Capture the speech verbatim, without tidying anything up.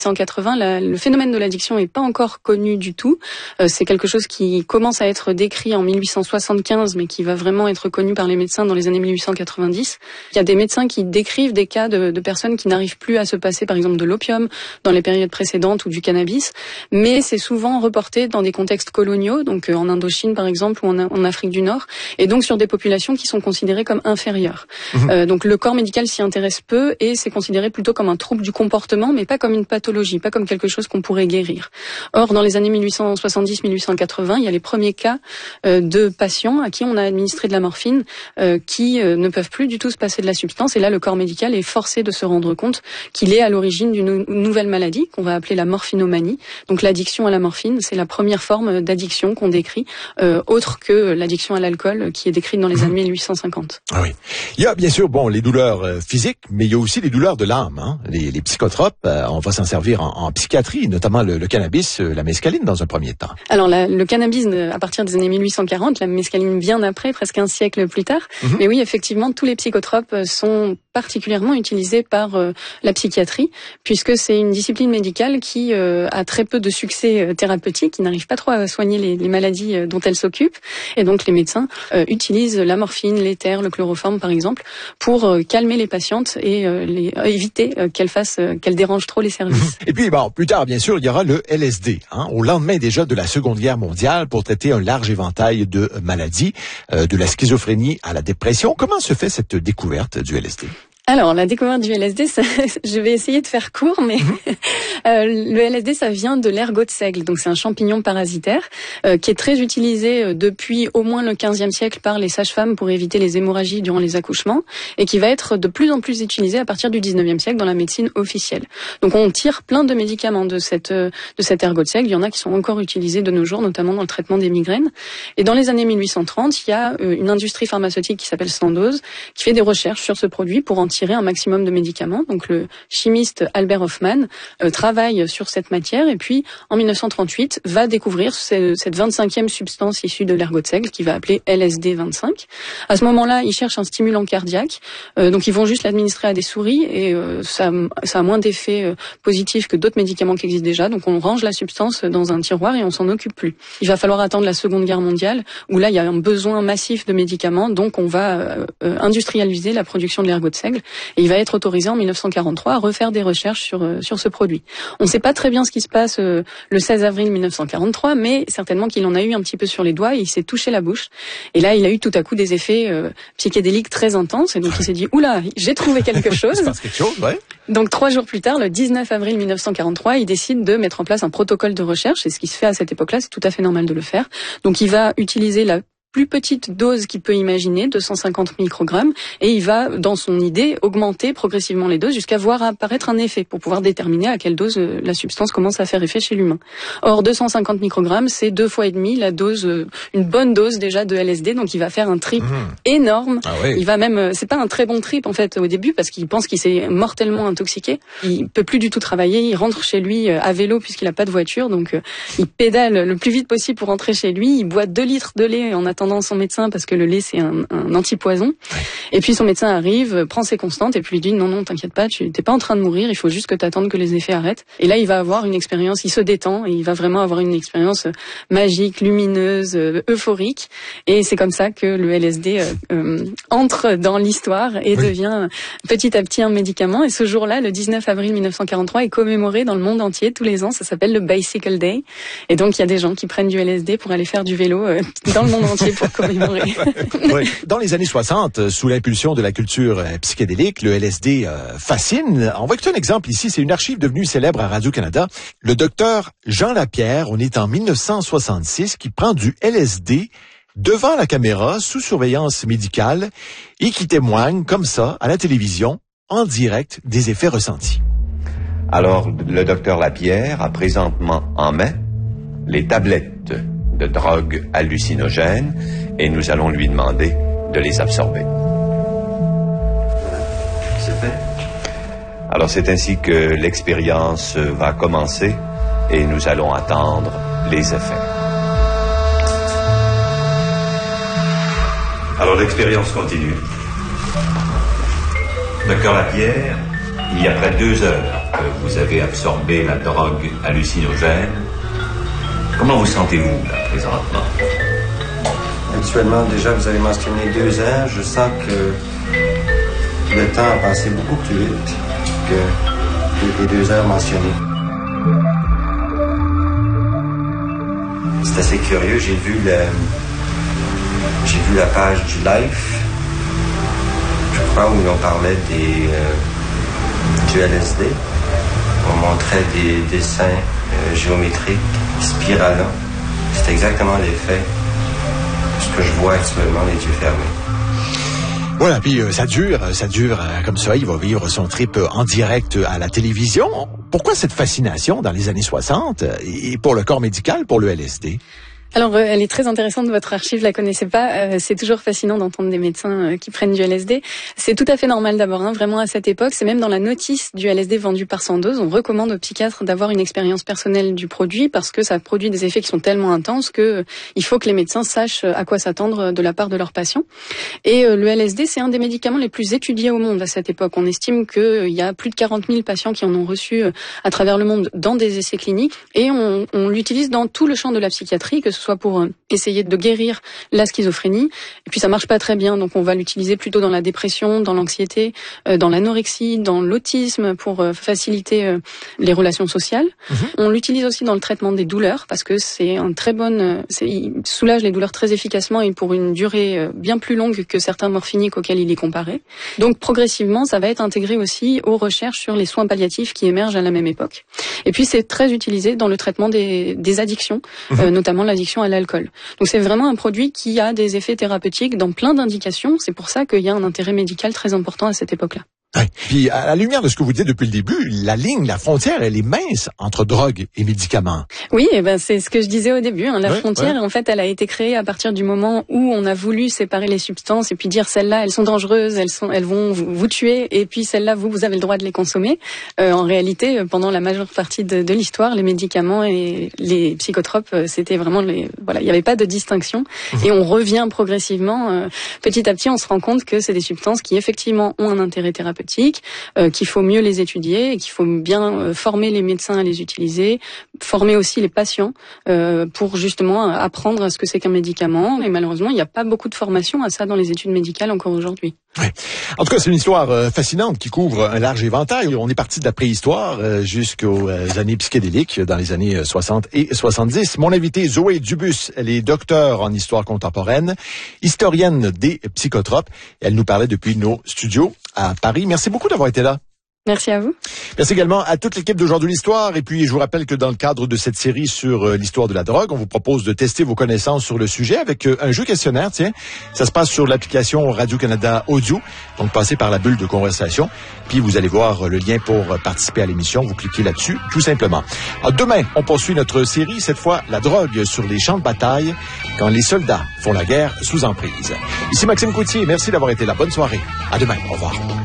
En quatre-vingts, la, le phénomène de l'addiction n'est pas encore connu du tout. Euh, c'est quelque chose qui commence à être décrit en mille huit cent soixante-quinze, mais qui va vraiment être connu par les médecins dans les années mille huit cent quatre-vingt-dix. Il y a des médecins qui décrivent des cas de, de personnes qui n'arrivent plus à se passer, par exemple, de l'opium dans les périodes précédentes ou du cannabis, mais c'est souvent reporté dans des contextes coloniaux, donc euh, en Indochine, par exemple, ou en, en Afrique du Nord, et donc sur des populations qui sont considérées comme inférieures. Mmh. Euh, donc le corps médical s'y intéresse peu et c'est considéré plutôt comme un trouble du comportement, mais pas comme une pathologie. Pas comme quelque chose qu'on pourrait guérir. Or, dans les années mille huit cent soixante-dix mille huit cent quatre-vingts, il y a les premiers cas euh, de patients à qui on a administré de la morphine euh, qui euh, ne peuvent plus du tout se passer de la substance. Et là, le corps médical est forcé de se rendre compte qu'il est à l'origine d'une nouvelle maladie qu'on va appeler la morphinomanie. Donc l'addiction à la morphine, c'est la première forme d'addiction qu'on décrit, euh, autre que l'addiction à l'alcool qui est décrite dans les années mille huit cent cinquante. Ah oui. Il y a bien sûr bon les douleurs euh, physiques, mais il y a aussi les douleurs de l'âme. Hein. Les, les psychotropes, euh, on va s'en servir En, en psychiatrie, notamment le, le cannabis, euh, la mescaline dans un premier temps. Alors la, le cannabis, à partir des années mille huit cent quarante, la mescaline bien après, presque un siècle plus tard. Mm-hmm. Mais oui, effectivement, tous les psychotropes sont particulièrement utilisés par euh, la psychiatrie, puisque c'est une discipline médicale qui euh, a très peu de succès euh, thérapeutique, qui n'arrive pas trop à soigner les, les maladies euh, dont elle s'occupe. Et donc les médecins euh, utilisent la morphine, l'éther, le chloroforme par exemple, pour euh, calmer les patientes et euh, les, euh, éviter euh, qu'elles fassent, euh, qu'elles dérangent trop les services. Et puis, bon, plus tard, bien sûr, il y aura le L S D, hein, au lendemain déjà de la Seconde Guerre mondiale, pour traiter un large éventail de maladies, euh, de la schizophrénie à la dépression. Comment se fait cette découverte du L S D? Alors, la découverte du L S D, ça, je vais essayer de faire court, mais euh, le L S D, ça vient de l'ergot de seigle. Donc, c'est un champignon parasitaire euh, qui est très utilisé euh, depuis au moins le quinzième siècle par les sages-femmes pour éviter les hémorragies durant les accouchements et qui va être de plus en plus utilisé à partir du dix-neuvième siècle dans la médecine officielle. Donc, on tire plein de médicaments de cette euh, de cet ergot de seigle. Il y en a qui sont encore utilisés de nos jours, notamment dans le traitement des migraines. Et dans les années mille huit cent trente, il y a euh, une industrie pharmaceutique qui s'appelle Sandoz qui fait des recherches sur ce produit pour en tirer un maximum de médicaments. Donc le chimiste Albert Hofmann euh, travaille sur cette matière et puis en mille neuf cent trente-huit va découvrir ce, cette vingt-cinquième substance issue de l'ergot de seigle qu'il va appeler L S D vingt-cinq. À ce moment-là, il cherche un stimulant cardiaque. Euh, donc ils vont juste l'administrer à des souris et euh, ça, ça a moins d'effets euh, positifs que d'autres médicaments qui existent déjà. Donc on range la substance dans un tiroir et on s'en occupe plus. Il va falloir attendre la Seconde Guerre mondiale où là il y a un besoin massif de médicaments. Donc on va euh, euh, industrialiser la production de l'ergot de seigle. Et il va être autorisé en mille neuf cent quarante-trois à refaire des recherches sur euh, sur ce produit. On ne sait pas très bien ce qui se passe euh, le seize avril mille neuf cent quarante-trois, mais certainement qu'il en a eu un petit peu sur les doigts et il s'est touché la bouche. Et là, il a eu tout à coup des effets euh, psychédéliques très intenses. Et donc, il s'est dit, oula, j'ai trouvé quelque chose. Il se passe quelque chose, ouais. Donc, trois jours plus tard, le dix-neuf avril mille neuf cent quarante-trois, il décide de mettre en place un protocole de recherche. Et ce qui se fait à cette époque-là, c'est tout à fait normal de le faire. Donc, il va utiliser la plus petite dose qu'il peut imaginer, deux cent cinquante microgrammes, et il va, dans son idée, augmenter progressivement les doses jusqu'à voir apparaître un effet pour pouvoir déterminer à quelle dose euh, la substance commence à faire effet chez l'humain. Or, deux cent cinquante microgrammes, c'est deux fois et demi la dose, euh, une bonne dose déjà de L S D, donc il va faire un trip mmh. énorme. Ah oui. Il va même, euh, c'est pas un très bon trip en fait au début parce qu'il pense qu'il s'est mortellement intoxiqué. Il peut plus du tout travailler, il rentre chez lui euh, à vélo puisqu'il a pas de voiture, donc euh, il pédale le plus vite possible pour rentrer chez lui. Il boit deux litres de lait en attendant son médecin parce que le lait c'est un, un antipoison. Ouais. Et puis son médecin arrive, prend ses constantes et puis lui dit non non t'inquiète pas, tu t'es pas en train de mourir, il faut juste que t'attendes que les effets arrêtent. Et là il va avoir une expérience, il se détend et il va vraiment avoir une expérience magique, lumineuse, euphorique. Et c'est comme ça que le L S D euh, euh, entre dans l'histoire et oui. devient petit à petit un médicament. Et ce jour-là, le dix-neuf avril mille neuf cent quarante-trois, est commémoré dans le monde entier tous les ans. Ça s'appelle le Bicycle Day. Et donc il y a des gens qui prennent du L S D pour aller faire du vélo euh, dans le monde entier pour commémorer. Oui. Dans les années soixante, sous l'impulsion de la culture euh, psychédélique, le L S D euh, fascine. On va écouter un exemple ici. C'est une archive devenue célèbre à Radio-Canada. Le docteur Jean Lapierre, on est en mille neuf cent soixante-six, qui prend du L S D devant la caméra, sous surveillance médicale, et qui témoigne comme ça à la télévision, en direct, des effets ressentis. Alors, le docteur Lapierre a présentement en main les tablettes de drogue hallucinogène et nous allons lui demander de les absorber. C'est fait. Alors c'est ainsi que l'expérience va commencer et nous allons attendre les effets. Alors l'expérience continue. Docteur Lapierre, il y a près de deux heures que vous avez absorbé la drogue hallucinogène. Comment vous sentez-vous, là, présentement? Actuellement, déjà, vous avez mentionné deux ans. Je sens que le temps a passé beaucoup plus vite que les deux heures mentionnées. C'est assez curieux. J'ai vu le, j'ai vu la page du Life, je crois, où on parlait des, euh, du L S D. On montrait des dessins euh, géométriques, spiralants. C'est exactement l'effet. Ce que je vois actuellement, les yeux fermés. Voilà, puis euh, ça dure, ça dure euh, comme ça. Il va vivre son trip euh, en direct à la télévision. Pourquoi cette fascination dans les années soixante euh, et pour le corps médical, pour le L S D? Alors, euh, elle est très intéressante, votre archive, je la connaissais pas. Euh, c'est toujours fascinant d'entendre des médecins euh, qui prennent du L S D. C'est tout à fait normal d'abord, hein, vraiment à cette époque. C'est même dans la notice du L S D vendu par Sandoz. On recommande aux psychiatres d'avoir une expérience personnelle du produit parce que ça produit des effets qui sont tellement intenses que euh, il faut que les médecins sachent à quoi s'attendre de la part de leurs patients. Et euh, le L S D, c'est un des médicaments les plus étudiés au monde à cette époque. On estime qu'il euh, y a plus de quarante mille patients qui en ont reçu euh, à travers le monde dans des essais cliniques. Et on, on l'utilise dans tout le champ de la psychiatrie, que ce soit pour essayer de guérir la schizophrénie. Et puis ça marche pas très bien, donc on va l'utiliser plutôt dans la dépression, dans l'anxiété, euh, dans l'anorexie, dans l'autisme pour euh, faciliter euh, les relations sociales. Mmh. On l'utilise aussi dans le traitement des douleurs parce que c'est un très bonne, euh, c'est, il soulage les douleurs très efficacement et pour une durée euh, bien plus longue que certains morphiniques auxquels il est comparé. Donc progressivement, ça va être intégré aussi aux recherches sur les soins palliatifs qui émergent à la même époque. Et puis c'est très utilisé dans le traitement des, des addictions, mmh. euh, notamment l'addiction à l'alcool. Donc c'est vraiment un produit qui a des effets thérapeutiques dans plein d'indications. C'est pour ça qu'il y a un intérêt médical très important à cette époque-là. Ouais. Puis, à la lumière de ce que vous dites depuis le début, la ligne, la frontière, elle est mince entre drogue et médicaments. Oui, eh ben c'est ce que je disais au début. Hein. La ouais, frontière, ouais. en fait, elle a été créée à partir du moment où on a voulu séparer les substances et puis dire celles-là, elles sont dangereuses, elles sont, elles vont vous, vous tuer, et puis celles-là, vous, vous avez le droit de les consommer. Euh, en réalité, pendant la majeure partie de, de l'histoire, les médicaments et les psychotropes, c'était vraiment les, voilà, il n'y avait pas de distinction. Mmh. Et on revient progressivement, euh, petit à petit, on se rend compte que c'est des substances qui effectivement ont un intérêt thérapeutique. Euh, qu'il faut mieux les étudier et qu'il faut bien euh, former les médecins à les utiliser, former aussi les patients euh, pour justement apprendre à ce que c'est qu'un médicament. Et malheureusement, il n'y a pas beaucoup de formation à ça dans les études médicales encore aujourd'hui. Ouais. En tout cas, c'est une histoire euh, fascinante qui couvre un large éventail. On est parti de la préhistoire euh, jusqu'aux euh, années psychédéliques dans les années soixante et soixante-dix. Mon invitée, Zoé Dubus, elle est docteure en histoire contemporaine, historienne des psychotropes. Elle nous parlait depuis nos studios à Paris. Merci beaucoup d'avoir été là. Merci à vous. Merci également à toute l'équipe d'Aujourd'hui l'Histoire. Et puis, je vous rappelle que dans le cadre de cette série sur euh, l'histoire de la drogue, on vous propose de tester vos connaissances sur le sujet avec euh, un jeu questionnaire. Tiens, ça se passe sur l'application Radio-Canada Audio. Donc, passez par la bulle de conversation. Puis, vous allez voir le lien pour participer à l'émission. Vous cliquez là-dessus, tout simplement. Alors, demain, on poursuit notre série. Cette fois, la drogue sur les champs de bataille quand les soldats font la guerre sous emprise. Ici Maxime Coutier. Merci d'avoir été là. Bonne soirée. À demain. Au revoir.